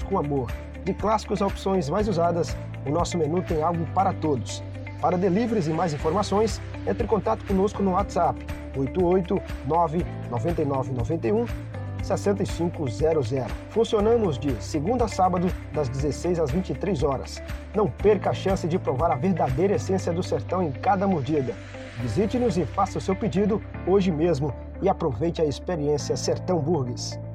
com amor. De clássicos a opções mais usadas, o nosso menu tem algo para todos. Para deliveries e mais informações, entre em contato conosco no WhatsApp 889-9991-6500. Funcionamos de segunda a sábado, das 16 às 23 horas. Não perca a chance de provar a verdadeira essência do sertão em cada mordida. Visite-nos e faça o seu pedido hoje mesmo e aproveite a experiência Sertão Burgers.